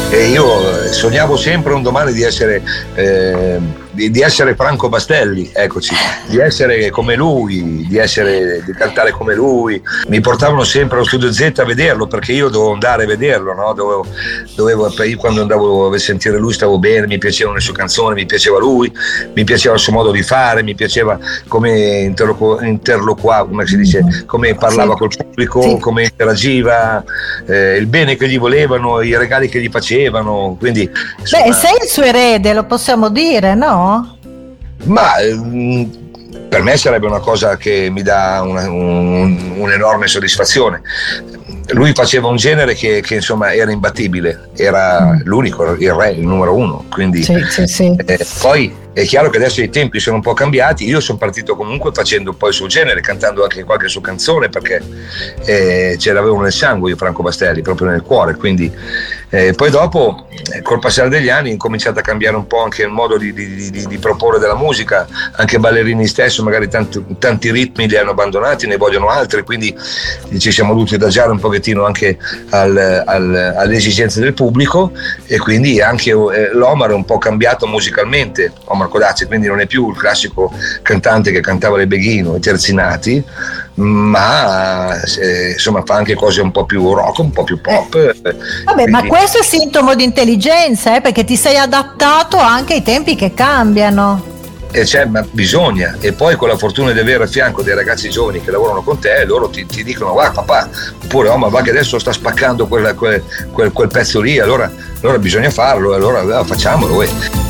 E io sognavo sempre un domani di essere di essere Franco Bastelli, eccoci, di essere come lui, di cantare come lui. Mi portavano sempre allo Studio Z a vederlo, perché io dovevo andare a vederlo, no? Io quando andavo a sentire lui stavo bene, mi piacevano le sue canzoni, mi piaceva lui, mi piaceva il suo modo di fare, mi piaceva come interloquava, come si dice, come parlava col pubblico, come interagiva, il bene che gli volevano, i regali che gli facevano, quindi insomma, beh, sei il suo erede, lo possiamo dire, no? Ma per me sarebbe una cosa che mi dà un'enorme soddisfazione. Lui faceva un genere che insomma era imbattibile, era l'unico, il re, il numero uno, quindi sì. Poi è chiaro che adesso i tempi sono un po' cambiati. Io sono partito comunque facendo poi il suo genere, cantando anche qualche sua canzone, perché ce l'avevo nel sangue io, Franco Bastelli, proprio nel cuore, quindi poi dopo col passare degli anni ho incominciato a cambiare un po' anche il modo di proporre della musica. Anche ballerini stesso magari tanti ritmi li hanno abbandonati, ne vogliono altri, quindi ci siamo dovuti adagiare un pochettino anche alle esigenze del pubblico, e quindi anche l'Omar è un po' cambiato musicalmente, Omar Codazzi, quindi non è più il classico cantante che cantava le Beghino, i Terzinati, ma insomma fa anche cose un po' più rock, un po' più pop. Vabbè, quindi, ma questo è sintomo di intelligenza, perché ti sei adattato anche ai tempi che cambiano. Ma bisogna, e poi con la fortuna di avere a fianco dei ragazzi giovani che lavorano con te, loro ti dicono guarda papà, oppure ma va che adesso sta spaccando quel pezzo lì, allora bisogna farlo, allora facciamolo.